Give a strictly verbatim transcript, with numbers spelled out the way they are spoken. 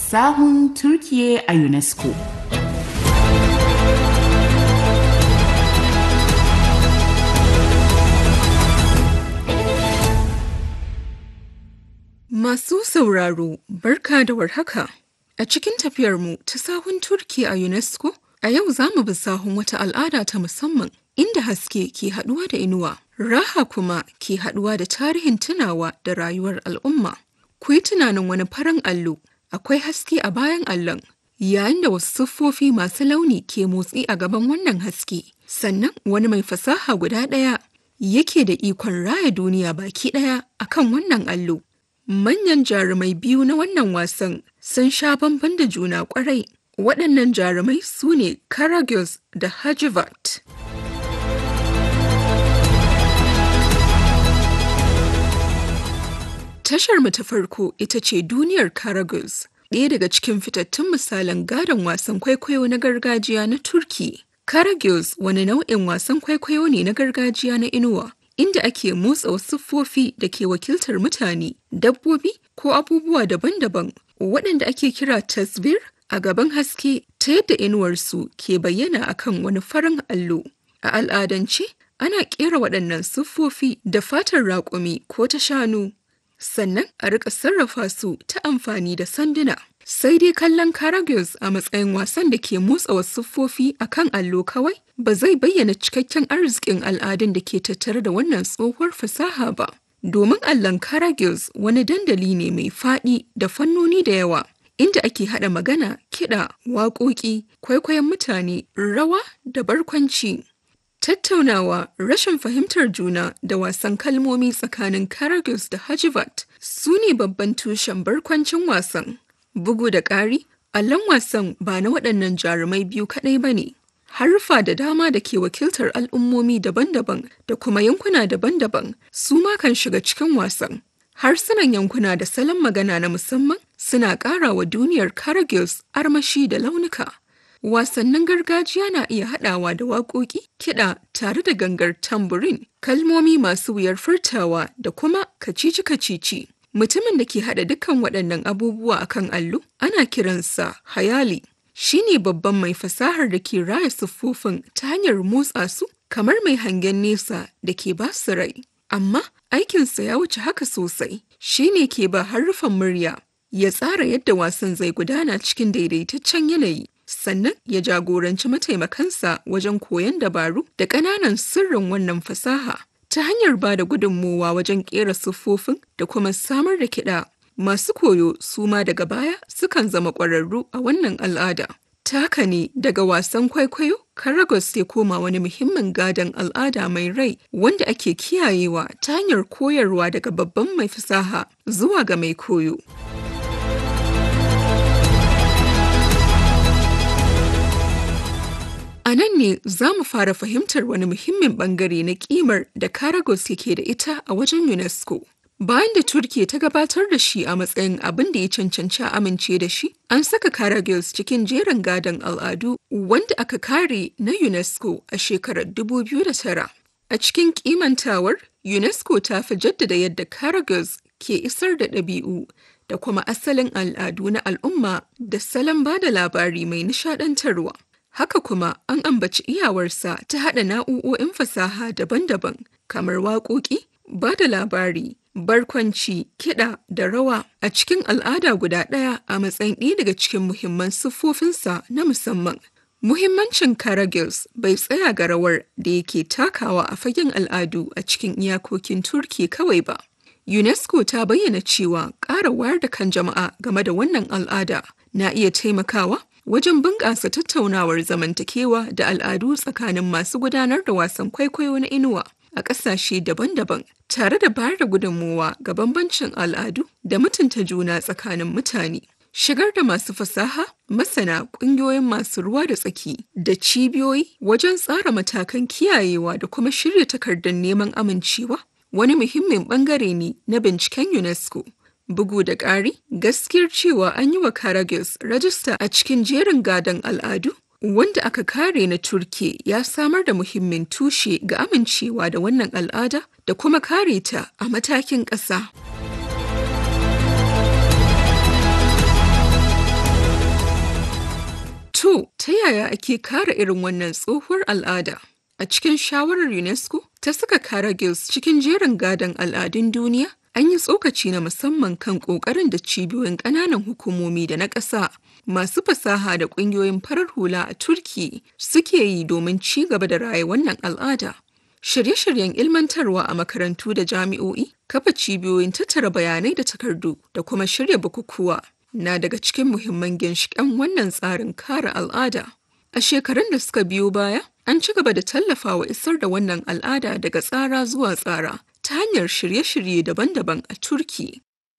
Sahun Turkiye a UNESCO. Masu sauraro, barka da warhaka. A cikin tafiyarmu ta sahun Turkiye a UNESCO, a yau za mu bi sahun wata al'ada ta musamman inda haske ke haɗuwa da inuwa, raha kuma ke haɗuwa da tarihin tunawa da rayuwar al'umma. Ku yi tunanin wani farin allo, akwai haske a bayan allon, yayin da wasu siffofi masu launi ke motsi a gaban wannan haske. Sannan wani mai fasaha guda ɗaya yake da ikon raya duniya baki ɗaya akan wannan allo. Manyan jarumai biyu na wannan wasan sun sha bamban da juna kwarai. Waɗannan jarumai su ne Karagöz da Hacivat. Tashar mu ta farko ita ce duniyar Karagöz, ɗaya daga cikin fitattun misalan gadon wasan kwaikwayo na gargajiya na Turki. Karagöz wani nau'in wasan kwaikwayo ne na gargajiya na inuwa, inda ake motsa wasu siffofi da ke wakiltar mutane, dabbobi ko abubuwa daban-daban waɗanda ake kira tasbir a gaban haske ta yadda inuwarsu ke bayyana akan wani farin allo. A al'adance, ana ƙera waɗannan siffofi da fatar raƙumi ko ta shanu, sannan a riƙa sarrafa su ta amfani da sanduna. Sai dai kallon Karagöz a matsayin wasan da ke motsa wasu siffofi a kan allo kawai ba zai bayyana cikakken arzikin al'adun da ke tattare da wannan tsohuwar fasaha ba. Domin allon Karagöz wani dandali ne mai faɗi da fannoni da yawa, inda ake haɗa magana, kiɗa, waƙoƙi, kwaikwayon mutane, rawa da barkwanci. Tattaunawa, rashin fahimtar juna da wasan kalmomi tsakanin Karagöz da Hacivat su ne babban tushen barkwancin wasan. Bugu da ƙari, allon wasan ba na waɗannan jarumai biyu kaɗai ba ne. Haruffa da dama da ke wakiltar al'ummomi daban-daban da kuma yankuna daban-daban su ma kan shiga cikin wasan. Harsunan yankuna da salon magana na musamman suna ƙara wa duniyar Karagöz armashi da launuka. Wasannin gargajiya na iya haɗawa da waƙoƙi, kiɗa tare da gangar tamburin, kalmomi masu wuyar furtawa da kuma kacici-kacici. Mutumin da ke haɗa dukkan waɗannan abubuwa a kan allo ana kiransa hayali. Shi ne babban mai fasahar da ke raya siffofin ta hanyar motsa su kamar mai hangen nesa da ke ba su rai. Amma aikinsa ya wuce haka sosai. Shi ne ke ba haruffan murya, ya tsara yadda wasan zai gudana cikin daidaitaccen yanayi. Sannan ya jagoranci mataimakansa wajen koyon dabaru da ƙananan sirrin wannan fasaha. Ta hanyar ba da gudunmowa wajen ƙera siffofin da kuma samar da kiɗa, masu koyo su ma daga baya sukan zama ƙwararru a wannan al'ada. Ta haka ne daga wasan kwaikwayo, Karagöz ya koma wani muhimmin gadon al'ada mai rai wanda ake kiyayewa ta hanyar koyarwa daga babban mai fasaha zuwa ga mai koyo. A nan ne za mu fara fahimtar wani muhimmin bangare na kimar da Karagöz yake da ita a wajen UNESCO. Bayan da Turkiye ta gabatar da shi a matsayin abin da ya cancanci a amince da shi, an saka Karagöz cikin jerin gadon al'adu wanda aka kare na UNESCO a shekarar dubu biyu da tara. A cikin kimantawar, UNESCO ta fi jaddada yadda Karagöz ke isar da ɗabi'u da kuma asalin al'adu na al'umma da salon ba da labari mai nishaɗantarwa. Haka kuma an ambaci iyawarsa ta haɗa na'u'o'in fasaha daban-daban kamar waƙoƙi, ba da labari, barkwanci, kiɗa da rawa a cikin al'ada guda ɗaya a matsayin ɗaya daga cikin muhimman siffofinsa na musamman. Muhimmancin Karagöz bai tsaya ga rawar da yake takawa a fagen al'adu a cikin iyakokin Turki kawai ba. UNESCO ta bayyana cewa ƙara wayar da kan jama'a game da wannan al'ada na iya taimakawa wajen bunƙasa tattaunawar zamantakewa da al'adu tsakanin masu gudanar da wasan kwaikwayo na inuwa a ƙasashe daban-daban, tare da bayar da gudunmowa ga bambancin al'adu da mutunta juna tsakanin mutane. Shigar da masu fasaha, masana, ƙungiyoyin masu ruwa da tsaki da cibiyoyi wajen tsara matakan kiyayewa da kuma shirya takardar neman amincewa wani muhimmin ɓangare ne na binciken UNESCO. Bugu da ƙari, gaskiyar cewa an yi wa Karagöz rajista a cikin jerin gadon al'adu wanda aka kare na Turki ya samar da muhimmin tushe ga amincewa da wannan al'ada da kuma kare ta a matakin ƙasa. yaya ake kare irin wannan tsohuwar al'ada? A cikin shawarar UNESCO ta saka Karagils cikin jerin gadon al'adun duniya, an yi tsokaci na musamman kan ƙoƙarin da cibiyoyin ƙananan hukumomi da na ƙasa masu fasaha da ƙungiyoyin farar hula a Turki suke yi domin ci gaba da raye wannan al'ada. Shirye-shiryen ilmantarwa a makarantu da jami'o'i, kafa cibiyoyin tattara bayanai da takardu da kuma shirya bukukuwa na daga cikin muhimman ginshiƙan wannan tsarin kare al'ada. A shekarun da suka biyo baya, an ci gaba da tallafawa isar da wannan al'ada daga tsara zuwa tsara ta hanyar shirye-shirye daban-daban a Turki.